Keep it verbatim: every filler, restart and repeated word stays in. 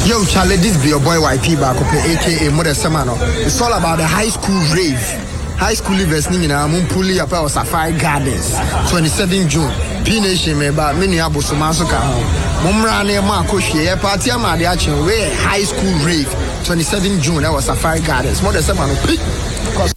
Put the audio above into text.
Yo, Charlie, this be your boy Y P back up, aka Mother Semano. It's all about the high school rave. High school livers ni na mun puli up our Safari Gardens. twenty-seventh June. P Nation me ba many abosoma so ka ho. Mumra na ma ko hwe party ama de achen we high school rave. twenty-seventh June that was Safari Gardens. Mother Semano.